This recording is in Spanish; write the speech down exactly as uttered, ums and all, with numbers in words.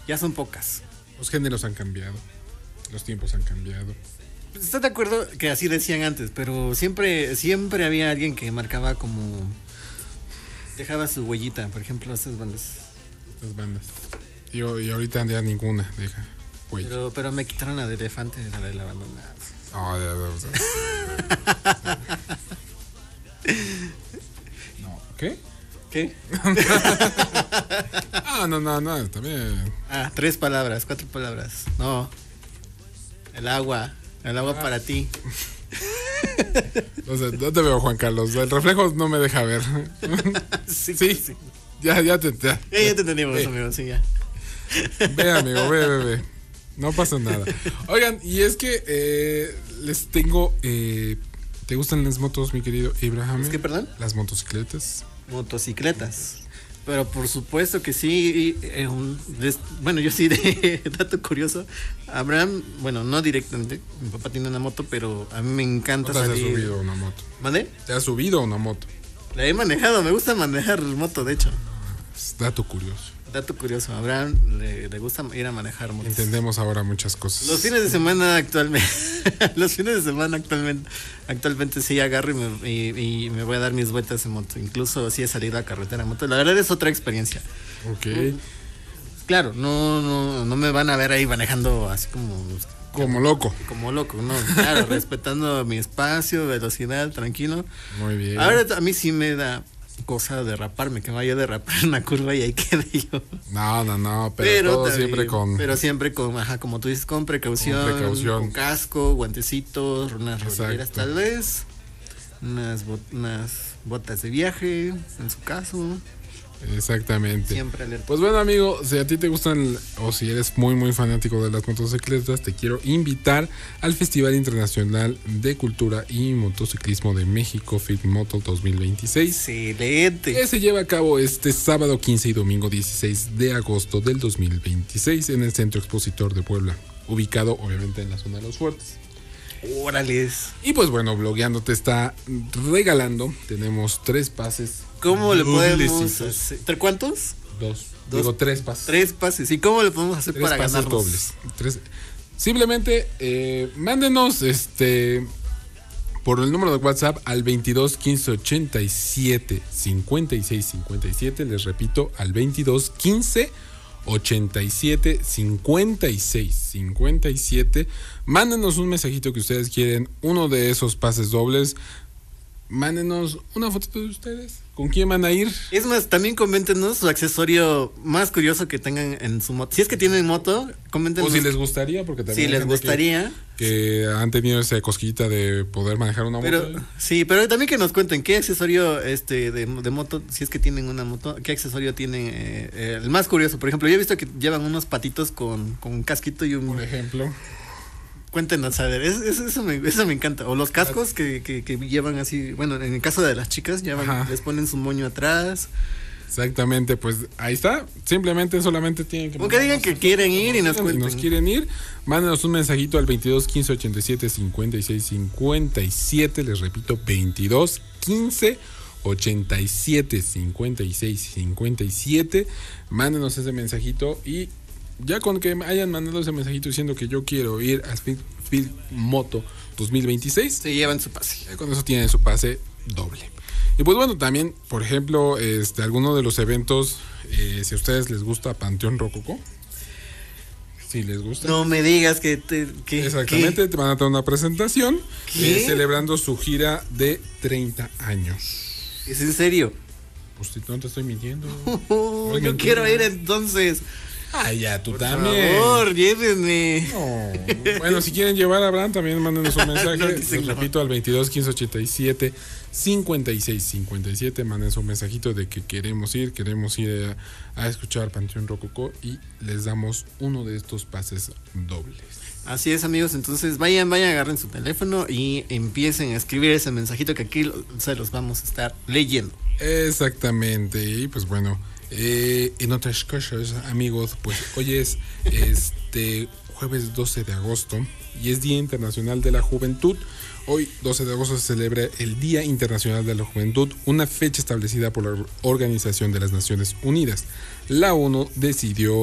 ya son pocas. Los géneros han cambiado, los tiempos han cambiado. ¿Estás de acuerdo que así decían antes? Pero siempre, siempre había alguien que marcaba como... Dejaba su huellita, por ejemplo, estas bandas. Estas bandas. Y, y ahorita ya ninguna deja huella. Pero, pero me quitaron la de Elefante, la de la abandonada. Oh, ya, ya, ya. No, ¿qué? ¿Qué? Ah, no, no, no, también. Ah, tres palabras, cuatro palabras. No. El agua. El agua ah. para ti. No sé, no te veo, Juan Carlos. El reflejo no me deja ver. Sí, sí. sí. Ya, ya te, ya, ya, ya te entendimos, eh. amigo, sí, ya. Ve, amigo, ve, ve, ve. No pasa nada. Oigan, y es que eh, les tengo. Eh, ¿Te gustan las motos, mi querido Abraham? ¿Es que, perdón? Las motocicletas. Motocicletas. Pero por supuesto que sí. Eh, un, des, bueno, yo sí, de dato curioso. Abraham, bueno, no directamente. Mi papá tiene una moto, pero a mí me encanta ¿No te salir. has subido a una moto? ¿Mande? ¿Te has subido a una moto? La he manejado, me gusta manejar moto, de hecho. Es dato curioso. Dato curioso, a Abraham le, le gusta ir a manejar motos. Entendemos ahora muchas cosas. Los fines de semana actualmente, los fines de semana actualmente, actualmente sí agarro y me, y, y me voy a dar mis vueltas en moto. Incluso sí he salido a carretera en moto. La verdad es otra experiencia. Ok. Claro, no, no, no me van a ver ahí manejando así como... Como loco. Como loco, no, claro, respetando mi espacio, velocidad, tranquilo. Muy bien. Ahora a mí sí me da cosa derraparme, que me vaya a derrapar en una curva y ahí quede yo. No, no, no, pero, pero todo también, siempre con... Pero siempre con, ajá, como tú dices, con precaución. Con precaución. Con casco, guantecitos, unas rodilleras tal vez, unas, bot, unas botas de viaje, en su caso. Exactamente. Siempre alerta. Pues bueno, amigo, si a ti te gustan o si eres muy muy fanático de las motocicletas, te quiero invitar al Festival Internacional de Cultura y Motociclismo de México, FITMOTO dos mil veintiséis. Excelente. Que se lleva a cabo este sábado quince y domingo dieciséis de agosto del dos mil veintiséis en el Centro Expositor de Puebla, ubicado obviamente en la zona de Los Fuertes. Órales. Y pues bueno, Blogueando te está regalando. Tenemos tres pases. ¿Cómo le podemos hacer? ¿Cuántos? Dos. Dos. Digo, tres pases. Tres pases. ¿Y cómo le podemos hacer tres para pases ganarlos? dobles. Tres. Simplemente eh, mándenos este por el número de WhatsApp al veintidós quince ochenta y siete cincuenta y seis cincuenta y siete. Les repito, al veintidós quince ochenta y siete cincuenta y seis cincuenta y siete. Mándenos un mensajito que ustedes quieren uno de esos pases dobles. Mándenos una foto de ustedes. ¿Con quién van a ir? Es más, también coméntenos su accesorio más curioso que tengan en su moto. Si es que tienen moto, coméntenos. O si les gustaría, porque también si les gustaría que, que han tenido esa cosquillita de poder manejar una pero, moto. Sí, pero también que nos cuenten qué accesorio este de, de moto, si es que tienen una moto, qué accesorio tienen eh, eh, el más curioso. Por ejemplo, yo he visto que llevan unos patitos con, con un casquito y un... Por ejemplo. Cuéntenos, a ver, eso, eso, me, eso me encanta. O los cascos que, que, que llevan así, bueno, en el caso de las chicas, llevan, les ponen su moño atrás. Exactamente, pues ahí está. Simplemente solamente tienen que... Aunque digan que quieren ir y nos cuenten. Si nos quieren ir, mándenos un mensajito al veintidós quince ochenta y siete cincuenta y seis cincuenta y siete. Les repito, veintidós quince ochenta y siete cincuenta y seis cincuenta y siete. Mándenos ese mensajito y... ya con que hayan mandado ese mensajito diciendo que yo quiero ir a FITMOTO dos mil veintiséis, se llevan su pase. Con eso tienen su pase doble. Y pues bueno, también, por ejemplo, este, alguno de los eventos, eh, si a ustedes les gusta Panteón Rococó, si les gusta. No me digas que... Te, que exactamente, ¿qué? Te van a dar una presentación eh, celebrando su gira de treinta años. ¿Es en serio? Pues no te estoy mintiendo. Oh, yo mintiendo. Quiero ir entonces. Ay, ya, tú por también. Por favor, llévenme. No. Bueno, si quieren llevar a Abraham, también mándenos un mensaje. no, Les no. repito, al veintidós quince ochenta y siete cincuenta y seis cincuenta y siete. Mándenos un mensajito de que queremos ir, queremos ir a, a escuchar Panteón Rococó y les damos uno de estos pases dobles. Así es, amigos, entonces vayan, vayan, agarren su teléfono y empiecen a escribir ese mensajito que aquí se los vamos a estar leyendo. Exactamente, y pues bueno, eh, en otras cosas, amigos, pues hoy es este jueves doce de agosto y es Día Internacional de la Juventud. Hoy, doce de agosto, se celebra el Día Internacional de la Juventud, una fecha establecida por la Organización de las Naciones Unidas. La ONU decidió